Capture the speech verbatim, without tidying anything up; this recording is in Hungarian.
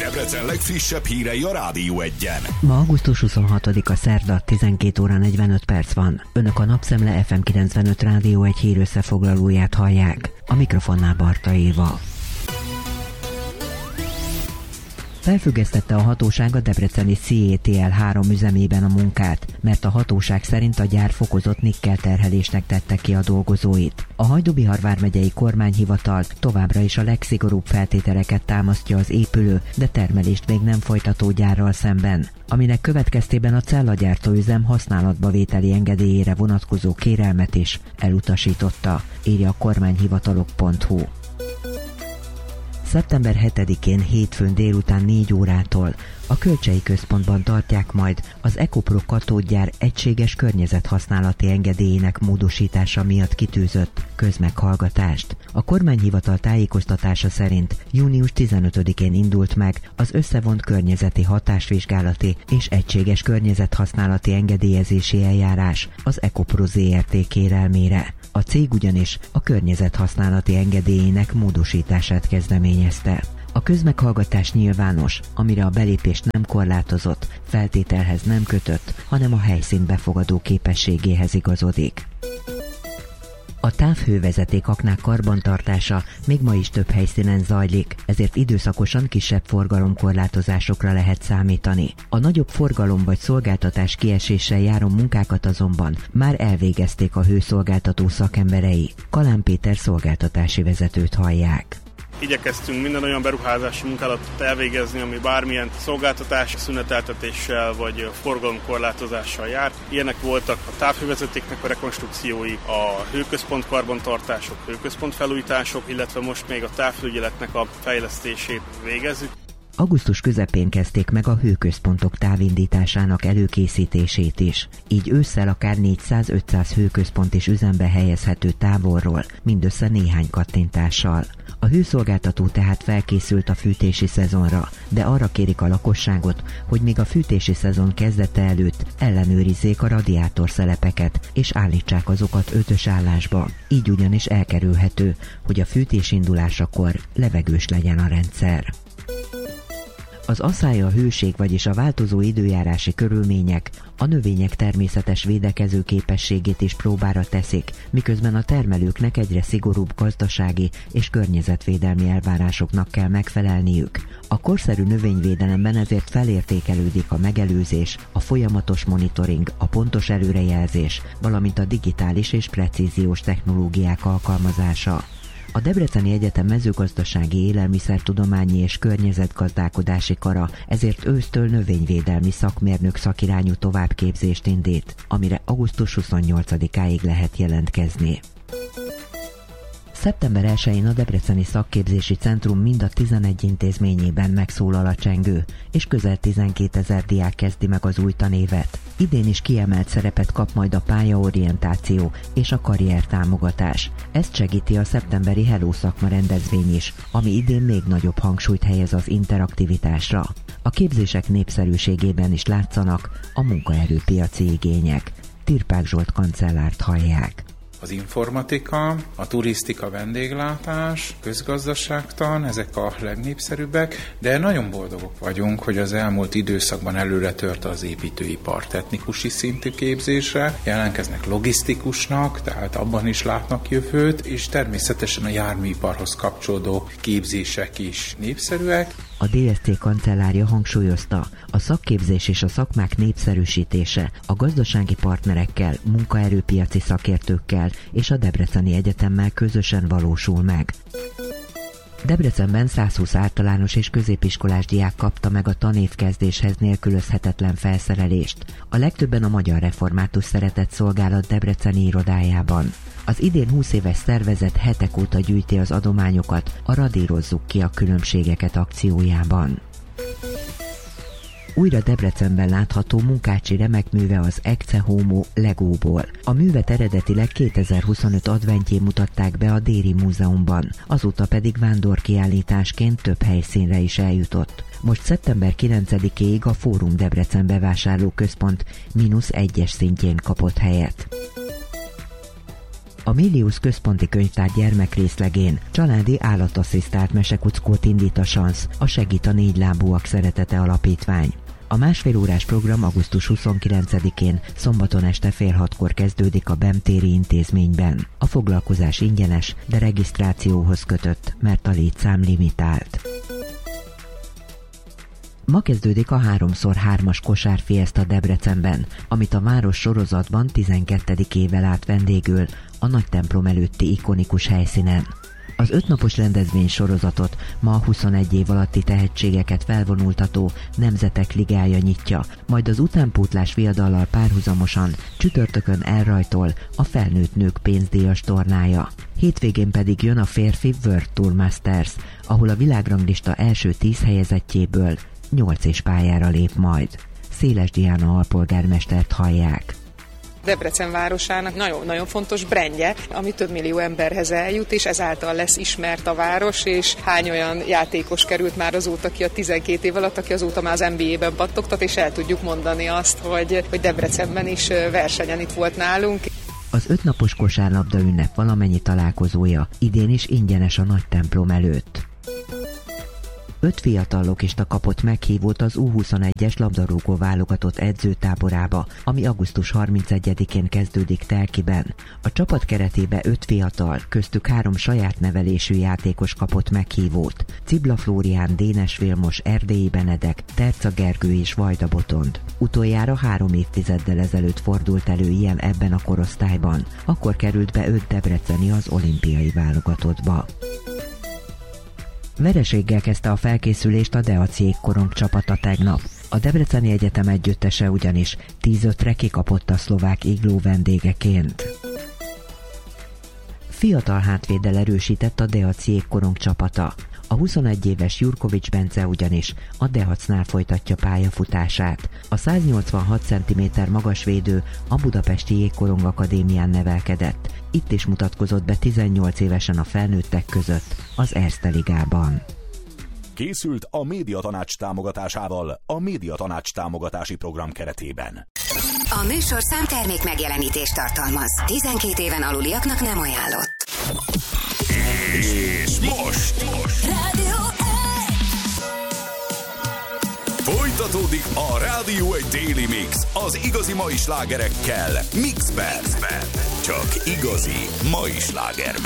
Debrecen legfrissebb hírei a Rádió Egyen. Ma augusztus huszonhatodika szerda, tizenkét óra negyvenöt perc van. Önök a Napszemle ef em kilencvenöt Rádió egy hír összefoglalóját hallják. A mikrofonnál Barta Éva. Felfüggesztette a hatóság a debreceni cé é té el három üzemében a munkát, mert a hatóság szerint a gyár fokozott nikkel terhelésnek tette ki a dolgozóit. A Hajdú-Bihar vármegyei kormányhivatal továbbra is a legszigorúbb feltételeket támasztja az épülő, de termelést még nem folytató gyárral szemben, aminek következtében a cellagyártó üzem használatba vételi engedélyére vonatkozó kérelmet is elutasította, írja a kormányhivatalok pont hu. szeptember hetedikén hétfőn délután négy órától a Kölcsei Központban tartják majd az EcoPro katódgyár egységes környezethasználati engedélyének módosítása miatt kitűzött közmeghallgatást. A kormányhivatal tájékoztatása szerint június tizenötödikén indult meg az összevont környezeti hatásvizsgálati és egységes környezethasználati engedélyezési eljárás az EcoPro zé er té kérelmére. A cég ugyanis a környezethasználati engedélyének módosítását kezdeményezte. A közmeghallgatás nyilvános, amire a belépést nem korlátozott, feltételhez nem kötött, hanem a helyszín befogadó képességéhez igazodik. A távhővezeték aknák karbantartása még ma is több helyszínen zajlik, ezért időszakosan kisebb forgalomkorlátozásokra lehet számítani. A nagyobb forgalom vagy szolgáltatás kieséssel járó munkákat azonban már elvégezték a hőszolgáltató szakemberei. Kalán Péter szolgáltatási vezetőt hallják. Igyekeztünk minden olyan beruházási munkálatot elvégezni, ami bármilyen szolgáltatás szüneteltetéssel vagy forgalomkorlátozással jár. Ilyenek voltak a távhővezetéknek a rekonstrukciói, a hőközpont karbantartások, hőközpont felújítások, illetve most még a távfelügyeletnek a fejlesztését végezzük. Augusztus közepén kezdték meg a hőközpontok távindításának előkészítését is, így ősszel akár négyszáz-ötszáz hőközpont is üzembe helyezhető távolról, mindössze néhány kattintással. A hőszolgáltató tehát felkészült a fűtési szezonra, de arra kérik a lakosságot, hogy még a fűtési szezon kezdete előtt ellenőrizzék a radiátorszelepeket, és állítsák azokat ötös állásba. Így ugyanis elkerülhető, hogy a fűtés indulásakor levegős legyen a rendszer. Az asszály, a hőség, vagyis a változó időjárási körülmények a növények természetes védekező képességét is próbára teszik, miközben a termelőknek egyre szigorúbb gazdasági és környezetvédelmi elvárásoknak kell megfelelniük. A korszerű növényvédelemben ezért felértékelődik a megelőzés, a folyamatos monitoring, a pontos előrejelzés, valamint a digitális és precíziós technológiák alkalmazása. A Debreceni Egyetem mezőgazdasági, élelmiszertudományi és környezetgazdálkodási kara ezért ősztől növényvédelmi szakmérnök szakirányú továbbképzést indít, amire augusztus huszonnyolcadikáig lehet jelentkezni. szeptember elsején a Debreceni Szakképzési Centrum mind a tizenegy intézményében megszólal a csengő, és közel tizenkétezer diák kezdi meg az új tanévet. Idén is kiemelt szerepet kap majd a pályaorientáció és a karriertámogatás. Ezt segíti a szeptemberi Hello szakma rendezvény is, ami idén még nagyobb hangsúlyt helyez az interaktivitásra. A képzések népszerűségében is látszanak a munkaerőpiaci igények. Tirpák Zsolt kancellárt hallják. Az informatika, a turisztika, vendéglátás, közgazdaságtan, ezek a legnépszerűbbek, de nagyon boldogok vagyunk, hogy az elmúlt időszakban előre tört az építőipar technikusi szintű képzésre, jelentkeznek logisztikusnak, tehát abban is látnak jövőt, és természetesen a járműiparhoz kapcsolódó képzések is népszerűek. A dé es té kancellárja hangsúlyozta, a szakképzés és a szakmák népszerűsítése a gazdasági partnerekkel, munkaerőpiaci szakértőkkel és a Debreceni Egyetemmel közösen valósul meg. Debrecenben százhúsz általános és középiskolás diák kapta meg a tanévkezdéshez nélkülözhetetlen felszerelést. A legtöbben a Magyar Református Szeretett Szolgálat debreceni irodájában. Az idén húsz éves szervezet hetek óta gyűjti az adományokat a Radírozzuk ki a különbségeket akciójában. Újra Debrecenben látható Munkácsi remekműve az Ecce Homo Legóból. A művet eredetileg kétezer-huszonöt adventjén mutatták be a Déri Múzeumban, azóta pedig vándorkiállításként több helyszínre is eljutott. Most szeptember kilencedikéig a Fórum Debrecen bevásárlóközpont mínusz egyes szintjén kapott helyet. A Milius központi könyvtár gyermekrészlegén családi állatasszisztált mesekuckót indít a Sansz, a Segít a négylábúak szeretete alapítvány. A másfél órás program augusztus huszonkilencedikén szombaton este fél hatkor kezdődik a Bemtéri intézményben. A foglalkozás ingyenes, de regisztrációhoz kötött, mert a létszám limitált. Ma kezdődik a három szor hármas kosárfieszta Debrecenben, amit a város sorozatban tizenkettedik évvel át vendégül a nagy templom előtti ikonikus helyszínen. Az ötnapos rendezvény sorozatot ma a huszonegy év alatti tehetségeket felvonultató Nemzetek Ligája nyitja, majd az utánpótlás viadallal párhuzamosan csütörtökön elrajtol a felnőtt nők pénzdíjas tornája. Hétvégén pedig jön a férfi World Tour Masters, ahol a világranglista első tíz helyezettjéből nyolc és pályára lép majd. Széles Diana alpolgármestert hallják. Debrecen városának nagyon-nagyon fontos brandje, ami több millió emberhez eljut, és ezáltal lesz ismert a város, és hány olyan játékos került már azóta ki a tizenkét év alatt, aki azóta már az en bé á-ben pattogtat, és el tudjuk mondani azt, hogy, hogy Debrecenben is versenyen itt volt nálunk. Az ötnapos kosárlabda ünnep valamennyi találkozója idén is ingyenes a nagy templom előtt. Öt fiatal lokista kapott meghívót az U huszonegyes labdarúgó válogatott edzőtáborába, ami augusztus harmincegyedikén kezdődik Telkiben. A csapat keretébe öt fiatal, köztük három saját nevelésű játékos kapott meghívót. Cibla Flórián, Dénes Vilmos, Erdélyi Benedek, Terca Gergő és Vajda Botond. Utoljára három évtizeddel ezelőtt fordult elő ilyen ebben a korosztályban. Akkor került be öt debreceni az olimpiai válogatottba. Vereséggel kezdte a felkészülést a Deac jégkorong csapata tegnap. A Debreceni Egyetem együttese ugyanis tíz ötre kikapott a szlovák igló vendégeként. Fiatal hátvéddel erősített a Deac jégkorong csapata. A huszonegy éves Jurkovics Bence ugyanis a Deacnál folytatja pályafutását. A száznyolcvanhat centiméter magas védő a Budapesti Jégkorong Akadémián nevelkedett. Itt is mutatkozott be tizennyolc évesen a felnőttek között az Erste Ligában. Készült a Médiatanács támogatásával a Médiatanács támogatási program keretében. A műsor számtermék megjelenítést tartalmaz. tizenkét éven aluliaknak nem ajánlott. És most, most. Rádió folytatódik a Rádió egy Daily Mix az igazi mai slágerekkel Mixben. Csak igazi mai slágermek.